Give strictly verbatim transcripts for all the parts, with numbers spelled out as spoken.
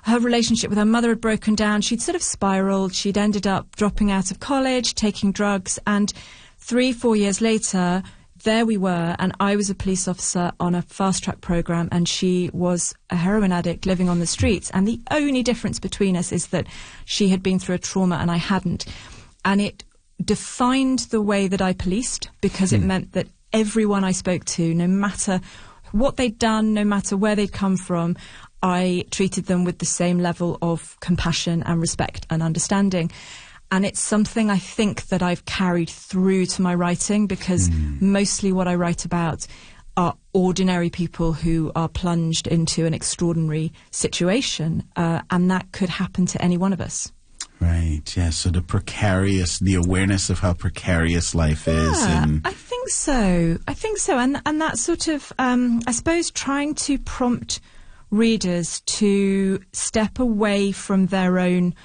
her relationship with her mother had broken down. She'd sort of spiraled. She'd ended up dropping out of college, taking drugs, and three, four years later, there we were, and I was a police officer on a fast-track program, and she was a heroin addict living on the streets. And the only difference between us is that she had been through a trauma and I hadn't. And it defined the way that I policed, because mm. it meant that everyone I spoke to, no matter what they'd done, no matter where they'd come from, I treated them with the same level of compassion and respect and understanding. And it's something I think that I've carried through to my writing, because mm. mostly what I write about are ordinary people who are plunged into an extraordinary situation, uh, and that could happen to any one of us. Right, yeah, so the precarious, the awareness of how precarious life yeah, is. And I think so. I think so. And, and that sort of, um, I suppose, trying to prompt readers to step away from their own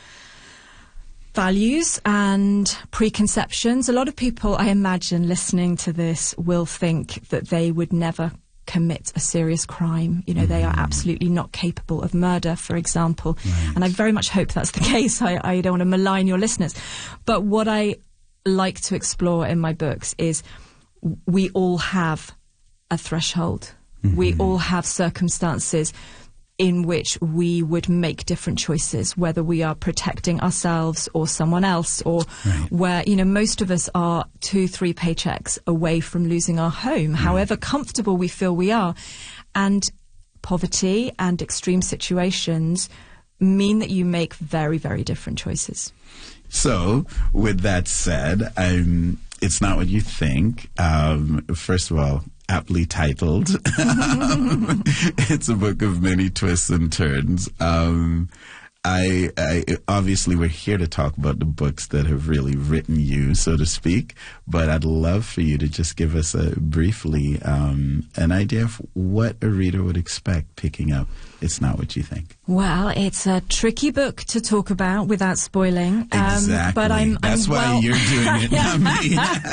values and preconceptions. A lot of people, I imagine, listening to this will think that they would never commit a serious crime. You know, mm-hmm. they are absolutely not capable of murder, for example. Right. And I very much hope that's the case. I, I don't want to malign your listeners. But what I like to explore in my books is we all have a threshold. Mm-hmm. We all have circumstances in which we would make different choices, whether we are protecting ourselves or someone else, or right. where, you know, most of us are two, three paychecks away from losing our home, right. however comfortable we feel we are. And poverty and extreme situations mean that you make very, very different choices. So, with that said, um, it's not what you think. Um, first of all, aptly titled. um, it's a book of many twists and turns. Um, I, I obviously we're here to talk about the books that have really written you, so to speak. But I'd love for you to just give us a briefly um, an idea of what a reader would expect picking up It's Not What You Think. Well, it's a tricky book to talk about without spoiling. Exactly. Um, but I'm, That's I'm why well you're doing it, not me.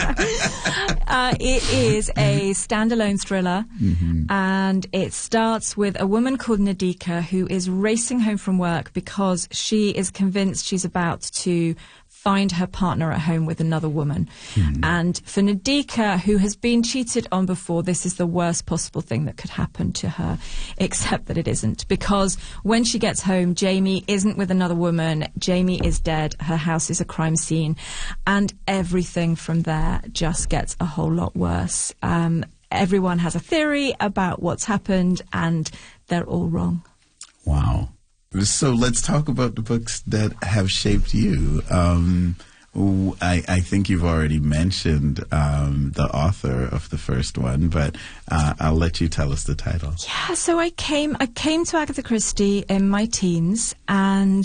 uh, it is a standalone thriller, mm-hmm. and it starts with a woman called Nadika who is racing home from work because she is convinced she's about to find her partner at home with another woman. Mm. And for Nadika, who has been cheated on before, this is the worst possible thing that could happen to her, except that it isn't. Because when she gets home, Jamie isn't with another woman. Jamie is dead. Her house is a crime scene. And everything from there just gets a whole lot worse. Um, everyone has a theory about what's happened, and they're all wrong. Wow. So let's talk about the books that have shaped you. Um, I, I think you've already mentioned um, the author of the first one, but uh, I'll let you tell us the title. Yeah, so I came I came to Agatha Christie in my teens, and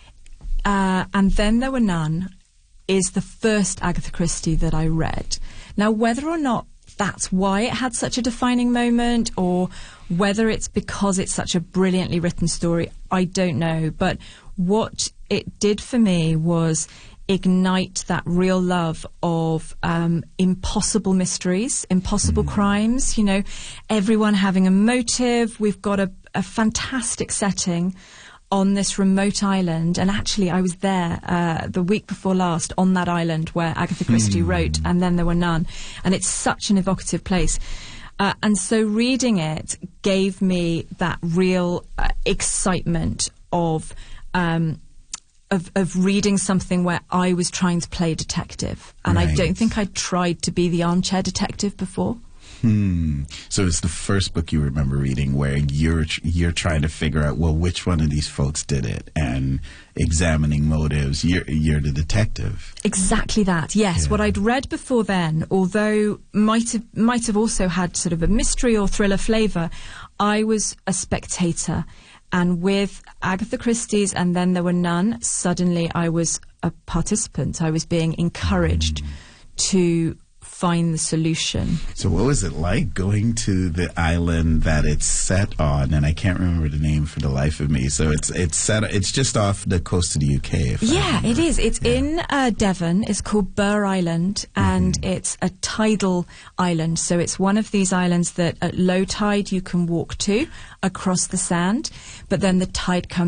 uh, and Then There Were None is the first Agatha Christie that I read. Now, whether or not that's why it had such a defining moment, or whether it's because it's such a brilliantly written story, I don't know. But what it did for me was ignite that real love of um, impossible mysteries, impossible mm. crimes, you know, everyone having a motive. We've got a, a fantastic setting on this remote island, and actually I was there uh, the week before last on that island where Agatha Christie mm. wrote And Then There Were None, and it's such an evocative place. Uh, and so reading it gave me that real uh, excitement of, um, of of reading something where I was trying to play detective, and right. I don't think I'd tried to be the armchair detective before. Hmm. So it's the first book you remember reading where you're you're trying to figure out, well, which one of these folks did it, and examining motives. You're you're the detective. Exactly that. Yes. Yeah. What I'd read before then, although might have might have also had sort of a mystery or thriller flavour, I was a spectator. And with Agatha Christie's And Then There Were None, suddenly I was a participant. I was being encouraged mm. to find the solution. So what was it like going to the island that it's set on? And I can't remember the name for the life of me. So it's it's set. It's just off the coast of the U K. If yeah, it is. It's yeah. in uh, Devon. It's called Burr Island, and mm-hmm. it's a tidal island. So it's one of these islands that at low tide you can walk to across the sand, but then the tide comes